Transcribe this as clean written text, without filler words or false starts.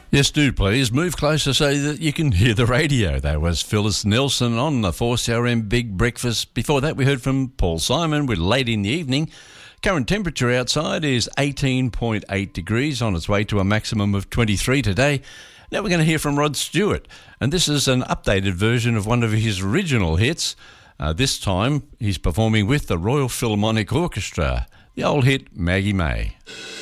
Yes, do please move closer so that you can hear the radio. That was Phyllis Nelson on the 4CRM Big Breakfast. Before that, we heard from Paul Simon with Late in the Evening. Current temperature outside is 18.8 degrees, on its way to a maximum of 23 today. Now we're going to hear from Rod Stewart, and this is an updated version of one of his original hits. This time, he's performing with the Royal Philharmonic Orchestra, the old hit Maggie May.